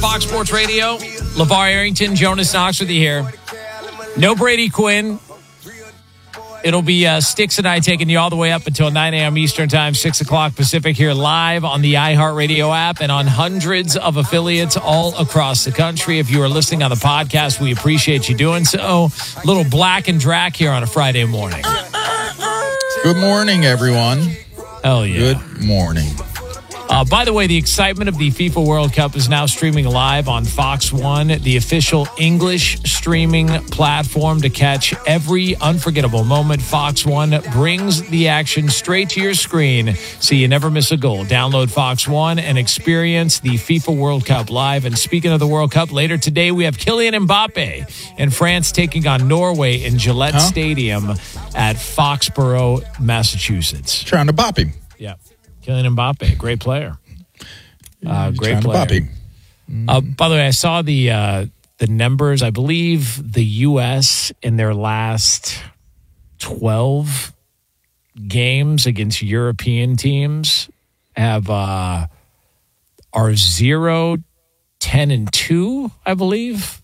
Fox Sports Radio. LeVar Arrington, Jonas Knox with you here. No Brady Quinn. It'll be Sticks and I taking you all the way up until 9 a.m. Eastern Time, 6 o'clock Pacific, here live on the iHeartRadio app and on hundreds of affiliates all across the country. If you are listening on the podcast, we appreciate you doing so. Little Black and Drac here on a Friday morning. Good morning, everyone. Hell yeah. Good morning. By the way, the excitement of the FIFA World Cup is now streaming live on Fox One, the official English streaming platform to catch every unforgettable moment. Fox One brings the action straight to your screen so you never miss a goal. Download Fox One and experience the FIFA World Cup live. And speaking of the World Cup, later today we have Kylian Mbappe and France taking on Norway in Gillette Stadium at Foxborough, Massachusetts. Trying to bop him. Yeah. Kylian Mbappe, great player. Great player. By the way, I saw the numbers. I believe the U.S. in their last 12 games against European teams have are 0-10-2, I believe.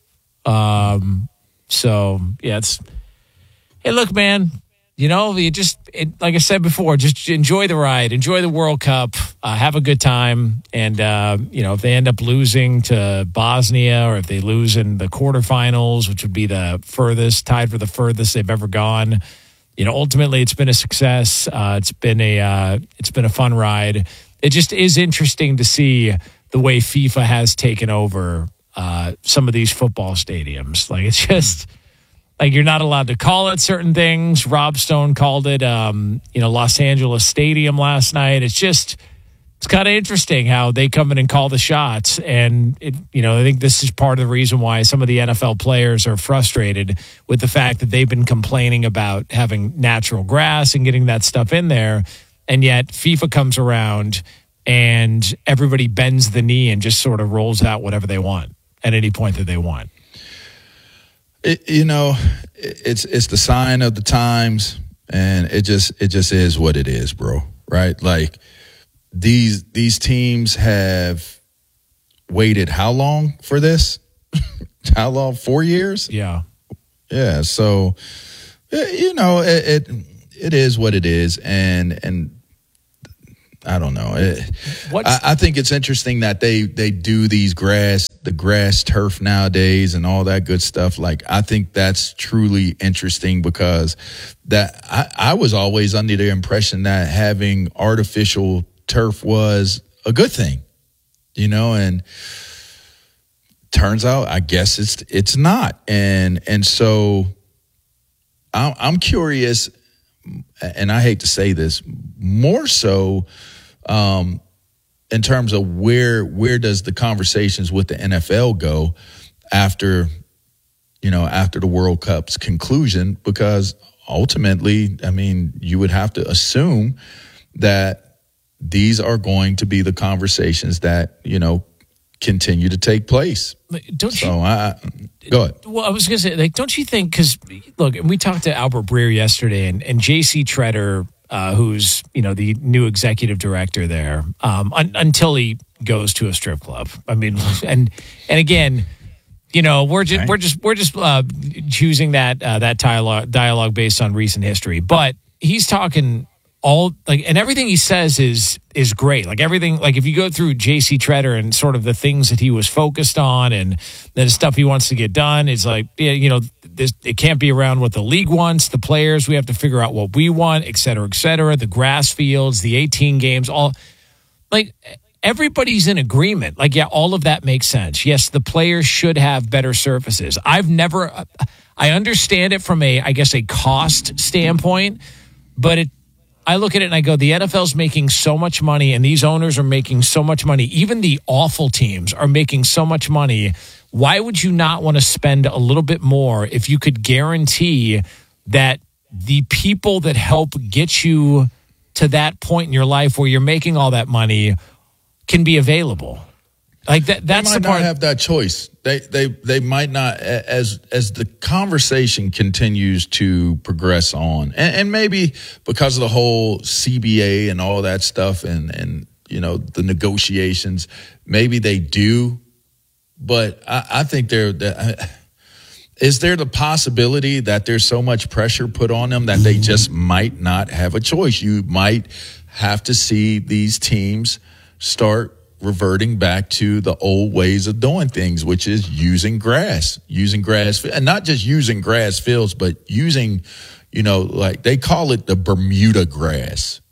So yeah, it's. Hey, look, man. You know, like I said before, just enjoy the ride, enjoy the World Cup, have a good time. And, if they end up losing to Bosnia or if they lose in the quarterfinals, which would be the furthest, tied for the furthest they've ever gone, ultimately it's been a success. It's been a fun ride. It just is interesting to see the way FIFA has taken over some of these football stadiums. Like, it's just... Like, you're not allowed to call it certain things. Rob Stone called it, Los Angeles Stadium last night. It's kind of interesting how they come in and call the shots. And, I think this is part of the reason why some of the NFL players are frustrated with the fact that they've been complaining about having natural grass and getting that stuff in there. And yet FIFA comes around and everybody bends the knee and just sort of rolls out whatever they want at any point that they want. It's the sign of the times, and it just is what it is, bro. Right? Like these teams have waited how long for this? How long? 4 years? Yeah. Yeah. So, it is what it is, and I don't know. I think it's interesting that they do these grass turf nowadays and all that good stuff. Like, I think that's truly interesting because that I was always under the impression that having artificial turf was a good thing, and turns out I guess it's not. And so I'm curious, and I hate to say this, more so in terms of where does the conversations with the NFL go after the World Cup's conclusion? Because ultimately, I mean, you would have to assume that these are going to be the conversations that, continue to take place. Go ahead. Well, I was going to say, don't you think, because, look, we talked to Albert Breer yesterday, and J.C. Treader, who's, the new executive director there, until he goes to a strip club. I mean, and again, we're just choosing that dialogue based on recent history. But he's talking and everything he says is great. Like, everything, like, if you go through J.C. Treader and sort of the things that he was focused on and the stuff he wants to get done, it's like, it can't be around what the league wants, the players, we have to figure out what we want, et cetera, the grass fields, the 18 games, all, like, everybody's in agreement. Like, yeah, all of that makes sense. Yes, the players should have better surfaces. I understand it from a cost standpoint, but I look at it and I go, the NFL's making so much money and these owners are making so much money. Even the awful teams are making so much money. Why would you not want to spend a little bit more if you could guarantee that the people that help get you to that point in your life where you're making all that money can be available? Like that's they might the part. Not have that choice. They might not, as the conversation continues to progress on, and maybe because of the whole CBA and all that stuff, and the negotiations, maybe they do but I think is there the possibility that there's so much pressure put on them that they just might not have a choice? You might have to see these teams start reverting back to the old ways of doing things, which is using grass, and not just using grass fields, but using, like they call it the Bermuda grass.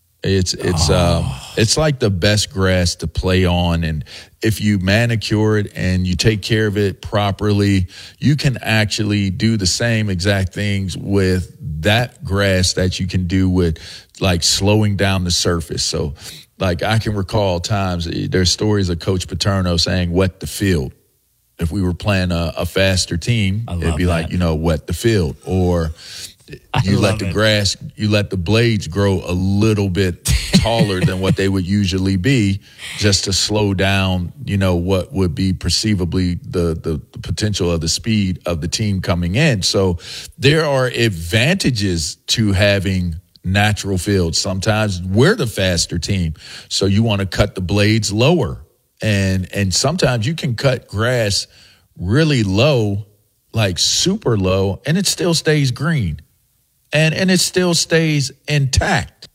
It's like the best grass to play on. And if you manicure it and you take care of it properly, you can actually do the same exact things with that grass that you can do with like slowing down the surface. So like I can recall times there's stories of Coach Paterno saying wet the field. If we were playing a faster team, it'd be like, wet the field. Or you let the blades grow a little bit taller than what they would usually be, just to slow down, what would be perceivably the potential of the speed of the team coming in. So there are advantages to having natural fields. Sometimes we're the faster team, so you want to cut the blades lower. And sometimes you can cut grass really low, like super low, and it still stays green. And it still stays intact.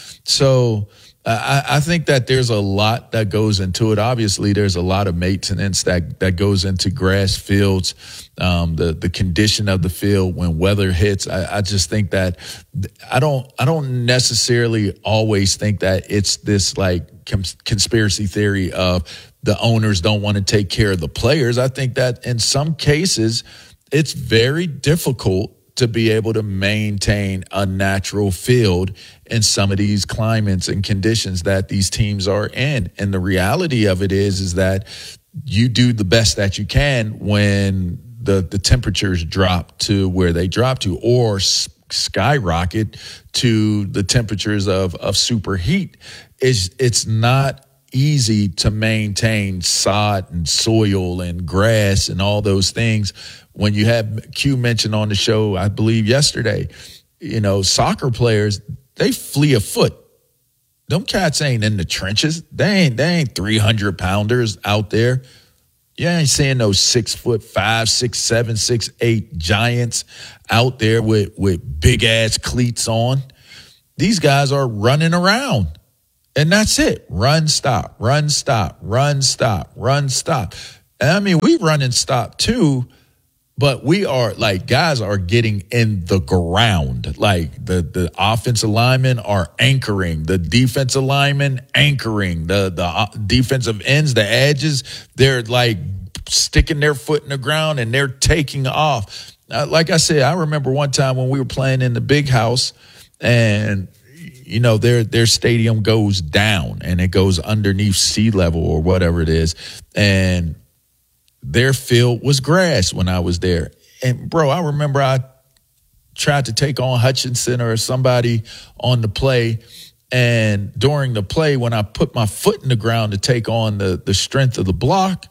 So I think that there's a lot that goes into it. Obviously, there's a lot of maintenance that goes into grass fields, the condition of the field when weather hits. I just think that I don't necessarily always think that it's this like conspiracy theory of the owners don't want to take care of the players. I think that in some cases, it's very difficult to be able to maintain a natural field in some of these climates and conditions that these teams are in. And the reality of it is that you do the best that you can when the temperatures drop to where they drop to, or skyrocket to the temperatures of superheat. It's not easy to maintain sod and soil and grass and all those things. When you have Q mentioned on the show, I believe yesterday, soccer players, they flee a foot. Them cats ain't in the trenches. They ain't 300-pounders out there. You ain't seeing those 6'5", 6'7", 6'8" giants out there with big ass cleats on. These guys are running around. And that's it. Run, stop, run, stop, run, stop, run, stop. And I mean, we run and stop too. But we are like, guys are getting in the ground. Like the offensive linemen are anchoring, the defensive linemen anchoring, the defensive ends, the edges, they're like sticking their foot in the ground and they're taking off. Like I said, I remember one time when we were playing in the big house and, their stadium goes down and it goes underneath sea level or whatever it is. And their field was grass when I was there. And, bro, I remember I tried to take on Hutchinson or somebody on the play. And during the play, when I put my foot in the ground to take on the strength of the block,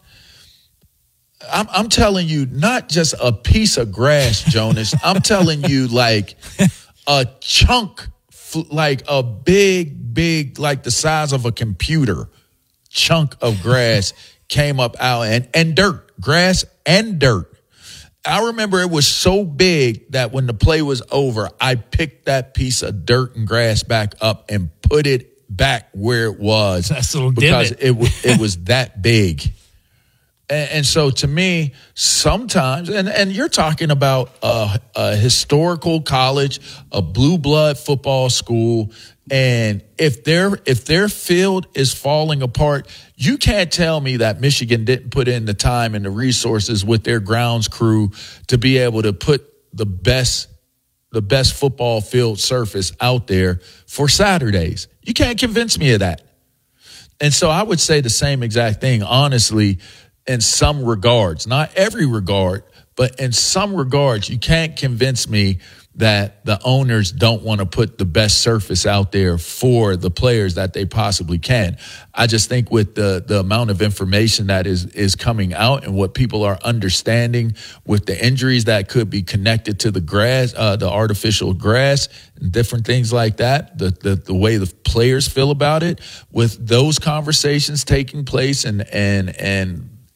I'm telling you, not just a piece of grass, Jonas. I'm telling you like a chunk, like a big, like the size of a computer chunk of grass came up out and dirt, grass and dirt. I remember it was so big that when the play was over, I picked that piece of dirt and grass back up and put it back where it was. That's a little because divot. it was that big. And so to me, sometimes, and you're talking about a historical college, a blue blood football school, and if their field is falling apart, you can't tell me that Michigan didn't put in the time and the resources with their grounds crew to be able to put the best football field surface out there for Saturdays. You can't convince me of that. And so I would say the same exact thing, honestly, in some regards, not every regard, but in some regards, you can't convince me that the owners don't want to put the best surface out there for the players that they possibly can. I just think with the amount of information that is coming out and what people are understanding with the injuries that could be connected to the grass, the artificial grass and different things like that, the way the players feel about it, with those conversations taking place and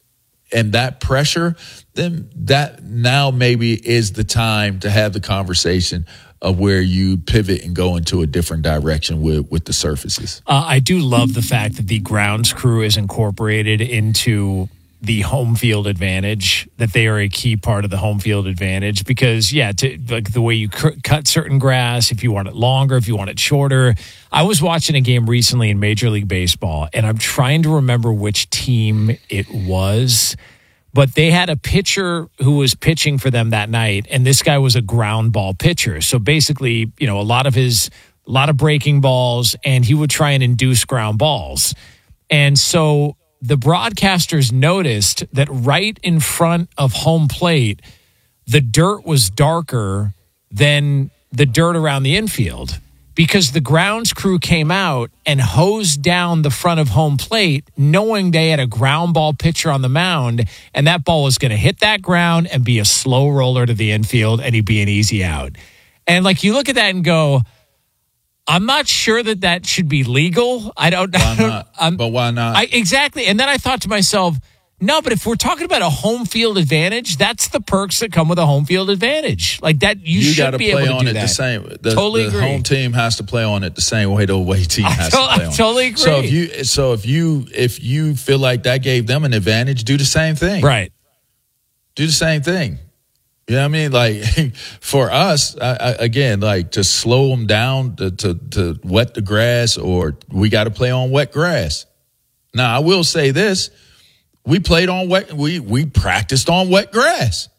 and that pressure, then that now maybe is the time to have the conversation of where you pivot and go into a different direction with the surfaces. I do love the fact that the grounds crew is incorporated into the home field advantage, that they are a key part of the home field advantage because, like the way you cut certain grass, if you want it longer, if you want it shorter. I was watching a game recently in Major League Baseball, and I'm trying to remember which team it was, but they had a pitcher who was pitching for them that night, and this guy was a ground ball pitcher. So basically, a lot of breaking balls, and he would try and induce ground balls. And so the broadcasters noticed that right in front of home plate, the dirt was darker than the dirt around the infield because the grounds crew came out and hosed down the front of home plate knowing they had a ground ball pitcher on the mound, and that ball was going to hit that ground and be a slow roller to the infield, and he'd be an easy out. And you look at that and go, I'm not sure that should be legal. I don't know. Why not? But why not? Exactly. And then I thought to myself, no, but if we're talking about a home field advantage, that's the perks that come with a home field advantage. Like that, you should be able to do that. You got to play on it the same. Totally agree. The home team has to play on it the same way the away team has to play on it. I totally agree. So if you feel like that gave them an advantage, do the same thing. Right. Do the same thing. You know what I mean? Like for us, again, like to slow them down, to wet the grass, or we got to play on wet grass. Now, I will say this: we played on wet. We practiced on wet grass,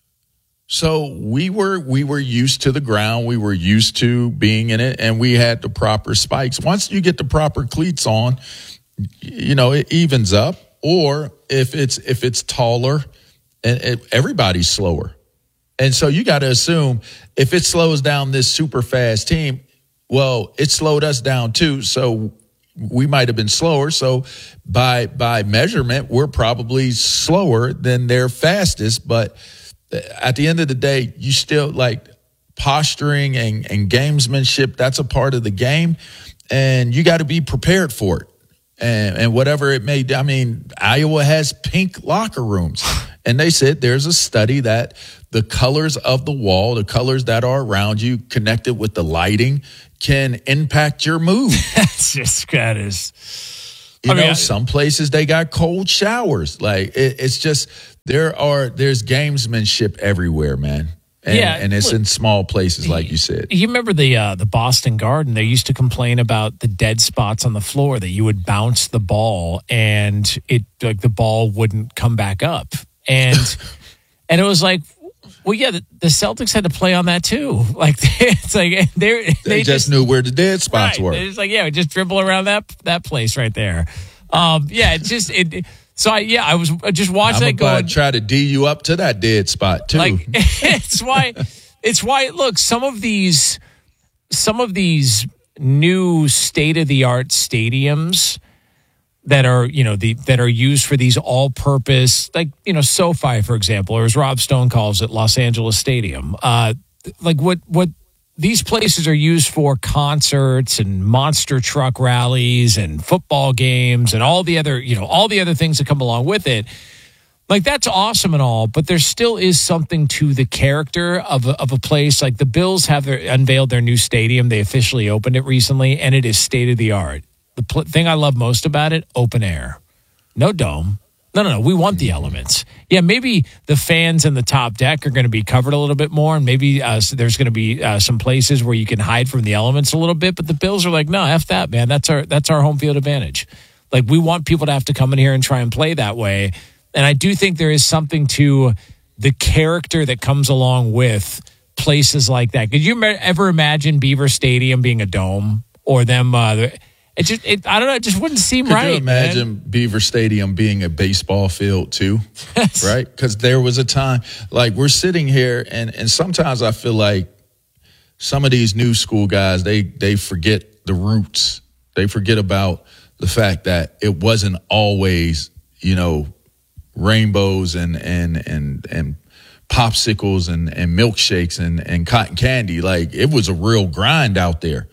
so we were used to the ground. We were used to being in it, and we had the proper spikes. Once you get the proper cleats on, it evens up. Or if it's taller, and everybody's slower. And so you got to assume if it slows down this super fast team, well, it slowed us down too. So we might have been slower. So by measurement, we're probably slower than their fastest. But at the end of the day, you still like posturing and gamesmanship. That's a part of the game. And you got to be prepared for it. And whatever it may be. I mean, Iowa has pink locker rooms. And they said there's a study that the colors of the wall, the colors that are around you, connected with the lighting, can impact your mood. That's just that is. Some places they got cold showers. Like it's just there's gamesmanship everywhere, man. And it's in small places, like you said. You remember the Boston Garden? They used to complain about the dead spots on the floor, that you would bounce the ball and the ball wouldn't come back up. And it was like, well, yeah, the Celtics had to play on that too. Like it's like they just knew where the dead spots were. It's like, just dribble around that place right there. So I was just watching it going. Try to D you up to that dead spot too. Like it's why. Look, some of these new state of the art stadiums that are that are used for these all purpose, like SoFi, for example, or as Rob Stone calls it, Los Angeles Stadium. Like what these places are used for: concerts and monster truck rallies and football games and all the other things that come along with it. Like that's awesome and all, but there still is something to the character of a place. Like the Bills have unveiled their new stadium. They officially opened it recently, and it is state of the art. The thing I love most about it, open air, no dome. No. We want the elements. Yeah, maybe the fans in the top deck are going to be covered a little bit more, and maybe there's going to be some places where you can hide from the elements a little bit. But the Bills are like, no, F that, man. That's our home field advantage. Like we want people to have to come in here and try and play that way. And I do think there is something to the character that comes along with places like that. Could you ever imagine Beaver Stadium being a dome or them? I don't know. It just wouldn't seem right. Could you imagine Beaver Stadium being a baseball field too? Right? Because there was a time, like we're sitting here, and sometimes I feel like some of these new school guys, they forget the roots. They forget about the fact that it wasn't always, rainbows and popsicles and milkshakes and cotton candy. Like it was a real grind out there.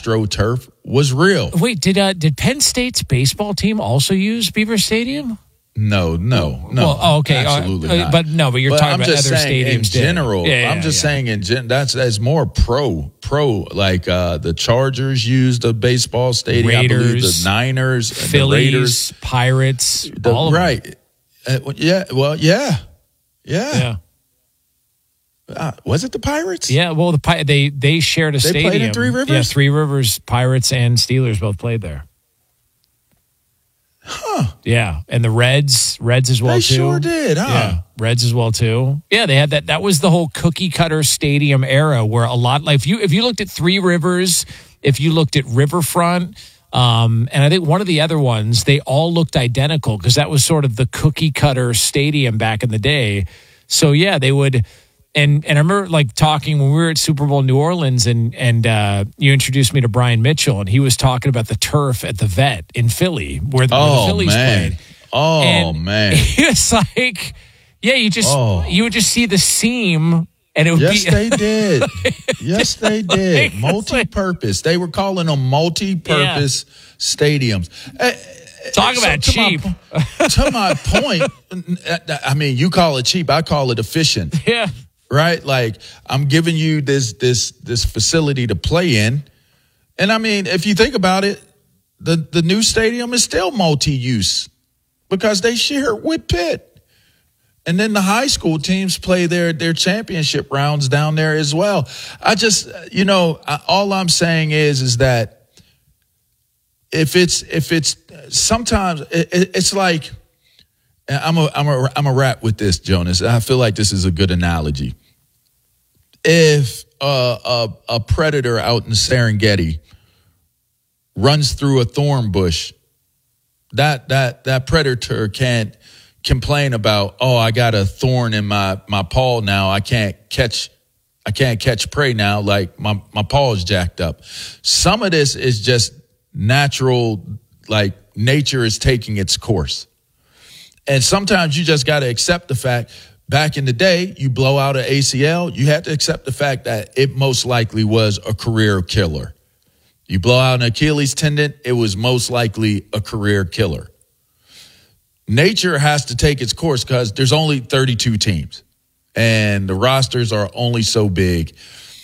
AstroTurf was real. Wait, did Penn State's baseball team also use Beaver Stadium? No. Well, okay, absolutely not. But you're talking about other stadiums in general. I'm just saying that's more pro. Like the Chargers used a baseball stadium. Raiders, I believe the Niners, Phillies, the Raiders, Pirates, all of right. Yeah. Was it the Pirates? Yeah. Well, they shared a stadium. Played in Three Rivers. Yeah, Three Rivers. Pirates and Steelers both played there. Huh. Yeah, and the Reds as well they too. They sure did, huh? Yeah, Reds as well too. Yeah, they had that. That was the whole cookie cutter stadium era where a lot like if you looked at Three Rivers, if you looked at Riverfront, and I think one of the other ones, they all looked identical because that was sort of the cookie cutter stadium back in the day. So yeah, they would. And I remember like talking when we were at Super Bowl New Orleans and you introduced me to Brian Mitchell and he was talking about the turf at the Vet in Philly where the Phillies played. Man. He was like, yeah, you would just see the seam and it would be. They did. Yes, they did. Multi-purpose. They were calling them multi-purpose stadiums. Talk about cheap. To my point, I mean, you call it cheap. I call it efficient. Yeah. Right? Like I'm giving you this facility to play in. And I mean, if you think about it, the new stadium is still multi-use because they share it with Pitt. And then the high school teams play their championship rounds down there as well. I just, all I'm saying is that if it's sometimes it's like, I'm a wrap with this, Jonas. I feel like this is a good analogy. If a predator out in the Serengeti runs through a thorn bush, that predator can't complain about, I got a thorn in my paw now. I can't catch prey now. Like my paw is jacked up. Some of this is just natural, like nature is taking its course. And sometimes you just got to accept the fact, back in the day, you blow out an ACL, you had to accept the fact that it most likely was a career killer. You blow out an Achilles tendon, it was most likely a career killer. Nature has to take its course because there's only 32 teams and the rosters are only so big.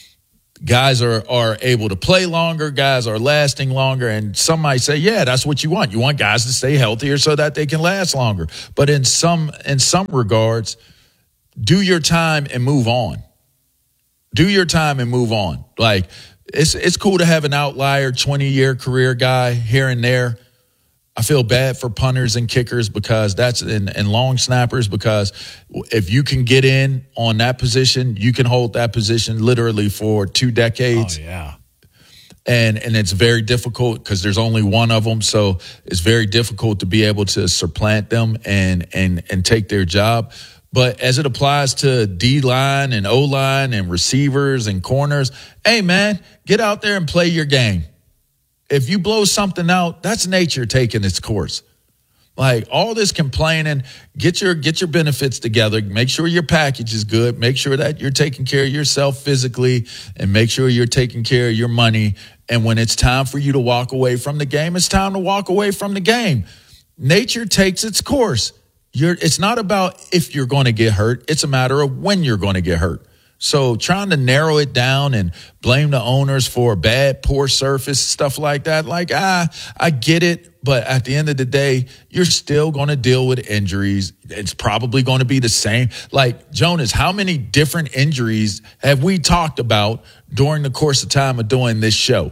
Guys are able to play longer. Guys are lasting longer. And some might say, yeah, that's what you want. You want guys to stay healthier so that they can last longer. But in some regards, do your time and move on. Do your time and move on. Like it's cool to have an outlier 20-year career guy here and there. I feel bad for punters and kickers because that's and long snappers, because if you can get in on that position, you can hold that position literally for 2 decades. Oh, yeah. And it's very difficult because there's only one of them. So it's very difficult to be able to supplant them and take their job. But as it applies to D-line and O-line and receivers and corners, hey, man, get out there and play your game. If you blow something out, that's nature taking its course. Like all this complaining, get your benefits together. Make sure your package is good. Make sure that you're taking care of yourself physically and make sure you're taking care of your money. And when it's time for you to walk away from the game, it's time to walk away from the game. Nature takes its course. It's not about if you're going to get hurt. It's a matter of when you're going to get hurt. So trying to narrow it down and blame the owners for bad, poor surface, stuff like that, like, I get it. But at the end of the day, you're still going to deal with injuries. It's probably going to be the same. Like, Jonas, how many different injuries have we talked about during the course of time of doing this show?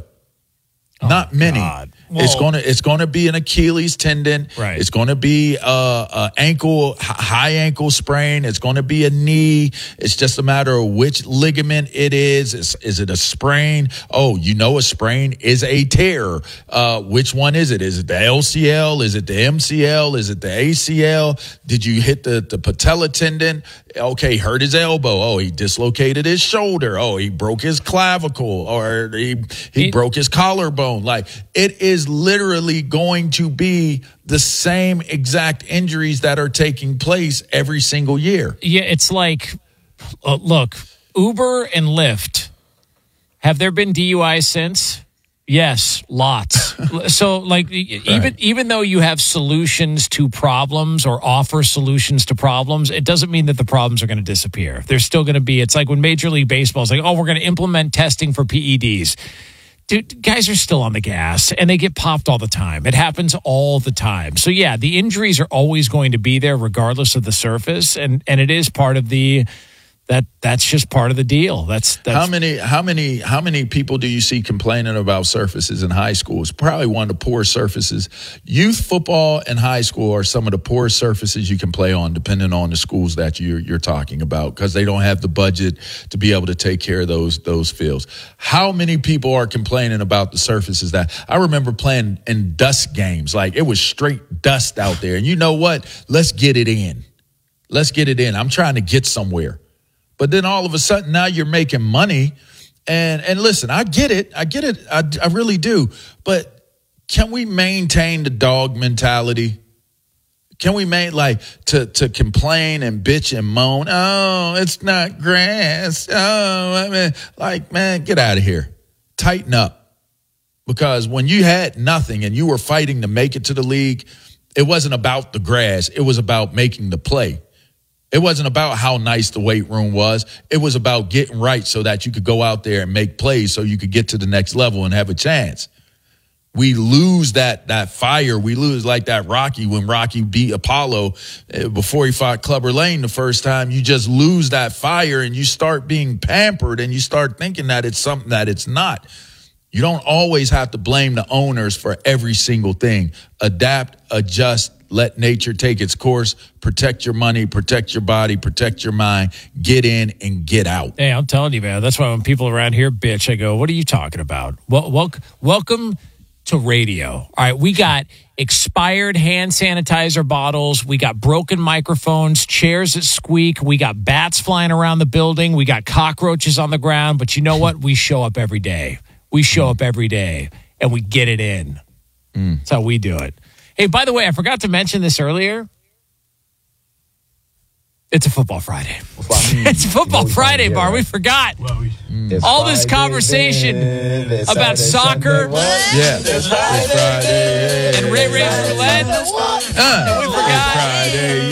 Not many. God. Well, it's gonna be an Achilles tendon. Right. It's gonna be a high ankle sprain. It's gonna be a knee. It's just a matter of which ligament it is. Is it a sprain? Oh, a sprain is a tear. Which one is it? Is it the LCL? Is it the MCL? Is it the ACL? Did you hit the patella tendon? Okay, hurt his elbow. Oh, he dislocated his shoulder. Oh, he broke his clavicle, or he broke his collarbone. Like, it is literally going to be the same exact injuries that are taking place every single year. Yeah, it's like, look, Uber and Lyft, have there been DUIs since? Yes, lots. So, like, even though you have solutions to problems or offer solutions to problems, it doesn't mean that the problems are going to disappear. They're still going to be. It's like when Major League Baseball is like, oh, we're going to implement testing for PEDs. Dude, guys are still on the gas, and they get popped all the time. It happens all the time. So, yeah, the injuries are always going to be there regardless of the surface, and it is part of that's just part of the deal. That's how many people do you see complaining about surfaces in high school? It's probably one of the poorest surfaces. Youth football and high school are some of the poorest surfaces you can play on, depending on the schools that you're talking about, because they don't have the budget to be able to take care of those fields. How many people are complaining about the surfaces that I remember playing in dust games? Like, it was straight dust out there. And you know what? Let's get it in. I'm trying to get somewhere. But then all of a sudden now you're making money. And listen, I get it. I really do. But can we maintain the dog mentality? Can we to complain and bitch and moan? Oh, it's not grass. Oh, man, get out of here. Tighten up. Because when you had nothing and you were fighting to make it to the league, it wasn't about the grass. It was about making the play. It wasn't about how nice the weight room was. It was about getting right so that you could go out there and make plays so you could get to the next level and have a chance. We lose that fire. We lose like that Rocky, when Rocky beat Apollo before he fought Clubber Lang the first time. You just lose that fire and you start being pampered and you start thinking that it's something that it's not. You don't always have to blame the owners for every single thing. Adapt, adjust, let nature take its course. Protect your money, protect your body, protect your mind. Get in and get out. Hey, I'm telling you, man. That's why when people around here bitch, I go, what are you talking about? Welcome to radio. All right, we got expired hand sanitizer bottles. We got broken microphones, chairs that squeak. We got bats flying around the building. We got cockroaches on the ground. But you know what? We show up every day. We show up every day, and we get it in. That's how we do it. Hey, by the way, I forgot to mention this earlier. It's a Football Friday. It's a Football Friday, Bar. We forgot. All this conversation about soccer. Yeah. It's Friday. And Ray Ray's Roulette. And we forgot. Friday,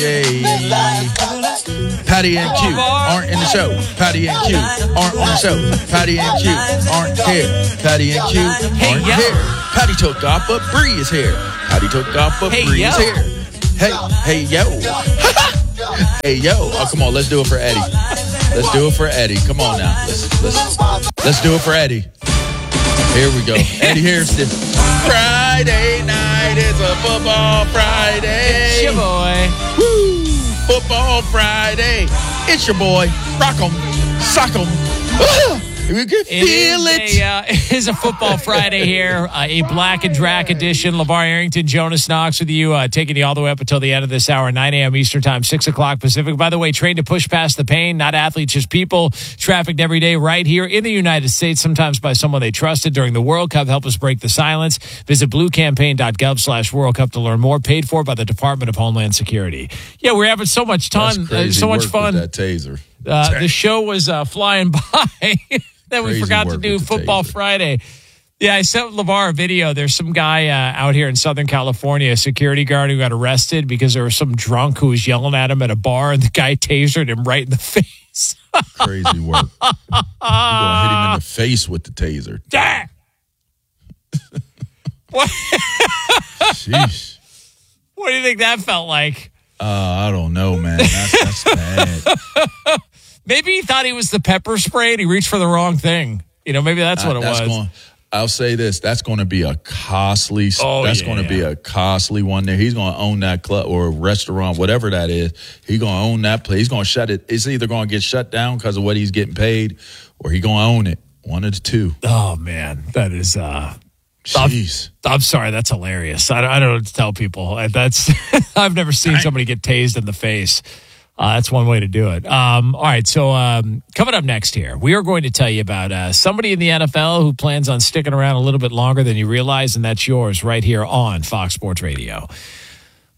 yay. Patty and Q aren't in the show. Patty and Q aren't on the show. Patty and Q aren't here. Patty and Q aren't here. Patty took off, but Bree is here. Patty took off, but Bree is here. Hey, yo. Hey, yo. Oh, come on. Let's do it for Eddie. Let's do it for Eddie. Come on now. Let's do it for Eddie. Here we go. Eddie Hairston. Friday night is a Football Friday. It's your boy. Woo! Football Friday. It's your boy. Rock 'em. Sock 'em. We can feel it. It is a Football Friday here, a Black and Drac edition. LeVar Arrington, Jonas Knox with you, taking you all the way up until the end of this hour, 9 a.m. Eastern Time, 6 o'clock Pacific. By the way, trained to push past the pain, not athletes, just people. Trafficked every day right here in the United States, sometimes by someone they trusted during the World Cup. Help us break the silence. Visit bluecampaign.gov/World Cup to learn more. Paid for by the Department of Homeland Security. Yeah, we're having so much fun. So much fun. With that taser. The show was flying by. Then we forgot to do Football Friday. Yeah, I sent LeVar a video. There's some guy out here in Southern California, a security guard who got arrested because there was some drunk who was yelling at him at a bar, and the guy tasered him right in the face. Crazy work. You're going to hit him in the face with the taser. Yeah. What? Sheesh. What do you think that felt like? I don't know, man. That's bad. Maybe he thought he was the pepper spray and he reached for the wrong thing. You know, maybe that's what it was. I'll say this. That's going to be a costly going to be a costly one there. He's going to own that club or restaurant, whatever that is. He's going to own that place. He's going to shut it. It's either going to get shut down because of what he's getting paid or he's going to own it. One of the two. Oh, man. That is... Jeez. I'm sorry. That's hilarious. I don't know what to tell people. That's I've never seen somebody get tased in the face. That's one way to do it. All right. So coming up next here, we are going to tell you about somebody in the NFL who plans on sticking around a little bit longer than you realize, and that's yours right here on Fox Sports Radio.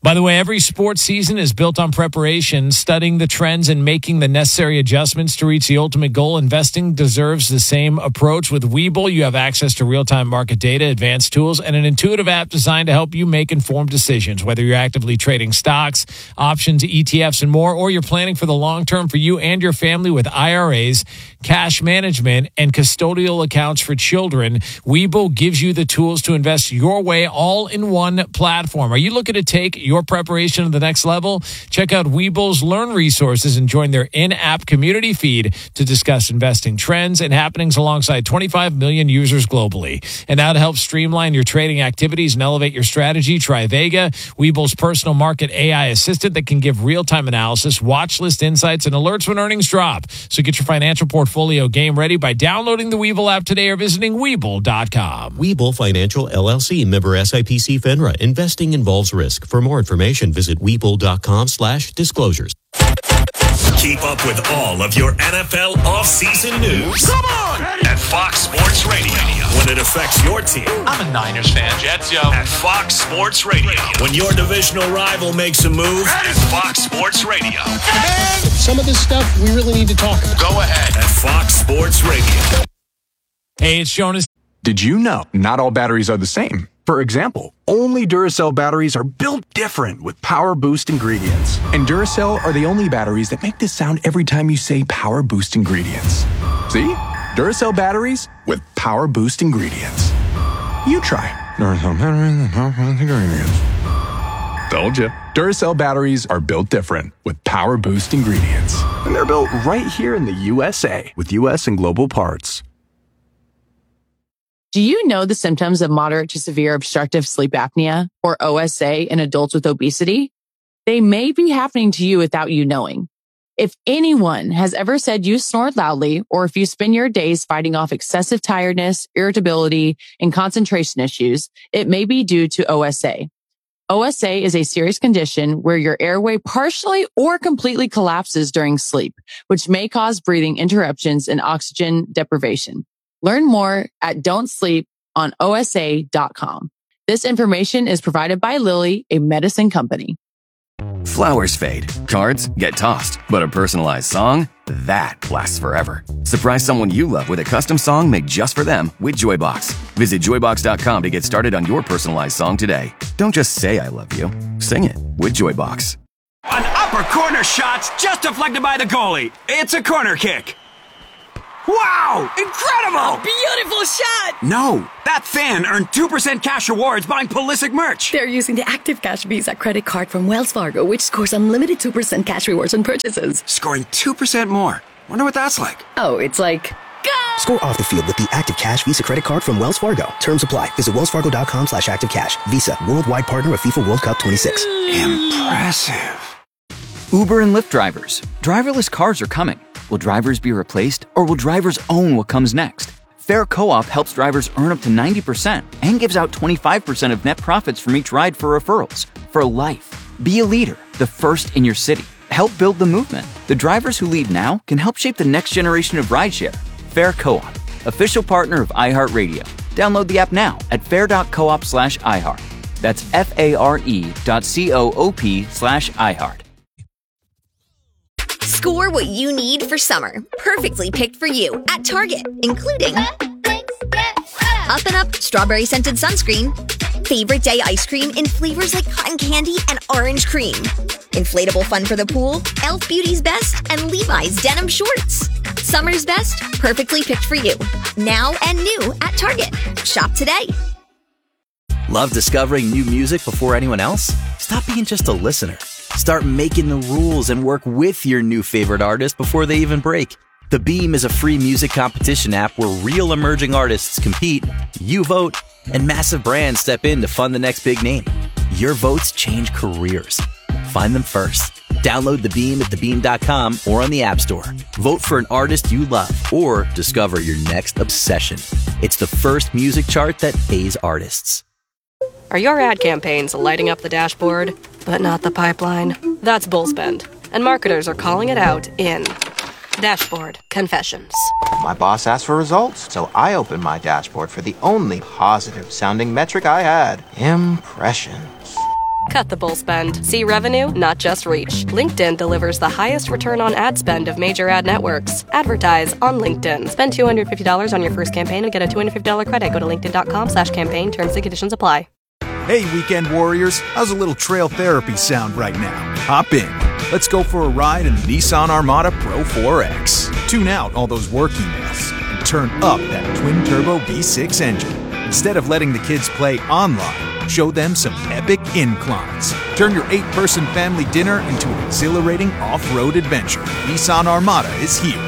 By the way, every sports season is built on preparation, studying the trends and making the necessary adjustments to reach the ultimate goal. Investing deserves the same approach. With Webull, you have access to real-time market data, advanced tools, and an intuitive app designed to help you make informed decisions. Whether you're actively trading stocks, options, ETFs, and more, or you're planning for the long term for you and your family with IRAs, cash management, and custodial accounts for children, Webull gives you the tools to invest your way all in one platform. Are you looking to take your preparation to the next level? Check out Webull's Learn resources and join their in-app community feed to discuss investing trends and happenings alongside 25 million users globally. And now to help streamline your trading activities and elevate your strategy, try Vega, Webull's personal market AI assistant that can give real-time analysis, watch list insights, and alerts when earnings drop. So get your financial portfolio game ready by downloading the Webull app today or visiting Webull.com. Webull Financial LLC, member SIPC FINRA. Investing involves risk. For more information, visit Webull.com/disclosures. Keep up with all of your NFL offseason news. Come on! At Fox Sports Radio. When it affects your team. I'm a Niners fan. Jets, yo. At Fox Sports Radio. When your divisional rival makes a move. At Fox Sports Radio. Some of this stuff we really need to talk about. Go ahead. At Fox Sports Radio. Hey, it's Jonas. Did you know not all batteries are the same? For example, only Duracell batteries are built different with Power Boost ingredients. And Duracell are the only batteries that make this sound every time you say Power Boost ingredients. See? Duracell batteries with Power Boost ingredients. You try. Duracell batteries with Power Boost ingredients. Told you. Duracell batteries are built different with Power Boost ingredients. And they're built right here in the USA with US and global parts. Do you know the symptoms of moderate to severe obstructive sleep apnea, or OSA, in adults with obesity? They may be happening to you without you knowing. If anyone has ever said you snore loudly, or if you spend your days fighting off excessive tiredness, irritability, and concentration issues, it may be due to OSA. OSA is a serious condition where your airway partially or completely collapses during sleep, which may cause breathing interruptions and oxygen deprivation. Learn more at don'tsleeponosa.com. This information is provided by Lilly, a medicine company. Flowers fade, cards get tossed, but a personalized song, that lasts forever. Surprise someone you love with a custom song made just for them with Joybox. Visit Joybox.com to get started on your personalized song today. Don't just say I love you, sing it with Joybox. An upper corner shot's just deflected by the goalie. It's a corner kick. Wow! Incredible! Beautiful shot! No, that fan earned 2% cash rewards buying Pulisic merch. They're using the Active Cash Visa credit card from Wells Fargo, which scores unlimited 2% cash rewards on purchases. Scoring 2% more. Wonder what that's like. Oh, it's like... Go! Score off the field with the Active Cash Visa credit card from Wells Fargo. Terms apply. Visit wellsfargo.com/activecash. Visa, worldwide partner of FIFA World Cup 26. Impressive. Uber and Lyft drivers. Driverless cars are coming. Will drivers be replaced, or will drivers own what comes next? Fair Co-op helps drivers earn up to 90% and gives out 25% of net profits from each ride for referrals. For life. Be a leader, the first in your city. Help build the movement. The drivers who lead now can help shape the next generation of rideshare. Fair Co-op, official partner of iHeartRadio. Download the app now at fair.coop/iHeart. That's FARE.coop/iHeart. Score what you need for summer. Perfectly picked for you at Target, including Up and Up strawberry scented sunscreen, favorite day ice cream in flavors like cotton candy and orange cream, inflatable fun for the pool, Elf Beauty's Best, and Levi's denim shorts. Summer's best, perfectly picked for you. Now and new at Target. Shop today. Love discovering new music before anyone else? Stop being just a listener. Start making the rules and work with your new favorite artist before they even break. The Beam is a free music competition app where real emerging artists compete, you vote, and massive brands step in to fund the next big name. Your votes change careers. Find them first. Download The Beam at thebeam.com or on the App Store. Vote for an artist you love or discover your next obsession. It's the first music chart that pays artists. Are your ad campaigns lighting up the dashboard, but not the pipeline? That's bullspend, and marketers are calling it out in Dashboard Confessions. My boss asked for results, so I opened my dashboard for the only positive-sounding metric I had: impressions. Cut the bull spend. See revenue, not just reach. LinkedIn delivers the highest return on ad spend of major ad networks. Advertise on LinkedIn. Spend $250 on your first campaign and get a $250 credit. Go to linkedin.com/campaign. Terms and conditions apply. Hey, weekend warriors. How's a little trail therapy sound right now? Hop in. Let's go for a ride in the Nissan Armada Pro 4X. Tune out all those work emails and turn up that twin-turbo V6 engine. Instead of letting the kids play online, show them some epic inclines. Turn your 8-person family dinner into an exhilarating off-road adventure. Nissan Armada is here.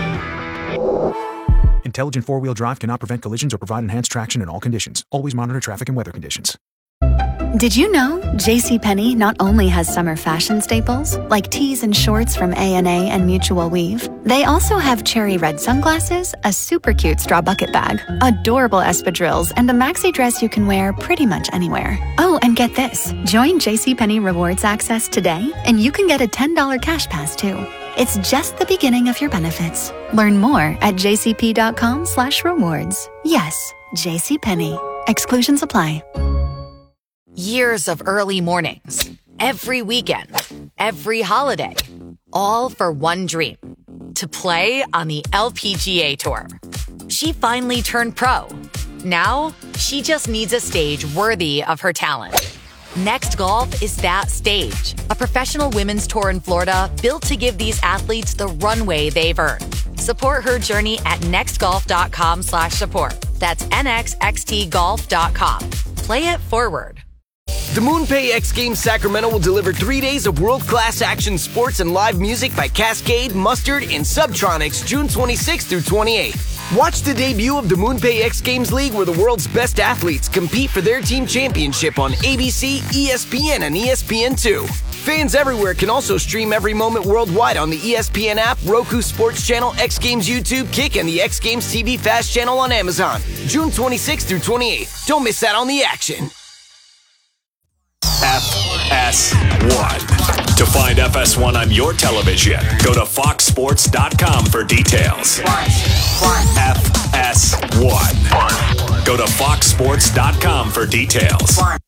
Intelligent four-wheel drive cannot prevent collisions or provide enhanced traction in all conditions. Always monitor traffic and weather conditions. Did you know JCPenney not only has summer fashion staples, like tees and shorts from A&A and Mutual Weave, they also have cherry red sunglasses, a super cute straw bucket bag, adorable espadrilles, and a maxi dress you can wear pretty much anywhere. Oh, and get this. Join JCPenney Rewards Access today, and you can get a $10 cash pass, too. It's just the beginning of your benefits. Learn more at jcp.com/rewards. Yes, JCPenney. Exclusions apply. Years of early mornings, every weekend, every holiday, all for one dream, to play on the LPGA Tour. She finally turned pro. Now, she just needs a stage worthy of her talent. Next Golf is that stage, a professional women's tour in Florida built to give these athletes the runway they've earned. Support her journey at nextgolf.com/support. That's nxxtgolf.com. Play it forward. The MoonPay X Games Sacramento will deliver 3 days of world-class action sports and live music by Cascade, Mustard, and Subtronics June 26th through 28th. Watch the debut of the MoonPay X Games League, where the world's best athletes compete for their team championship on ABC, ESPN, and ESPN2. Fans everywhere can also stream every moment worldwide on the ESPN app, Roku Sports Channel, X Games YouTube, Kick, and the X Games TV Fast channel on Amazon. June 26th through 28th. Don't miss out on the action. FS1. To find FS1 on your television, go to foxsports.com for details. FS1. Go to foxsports.com for details.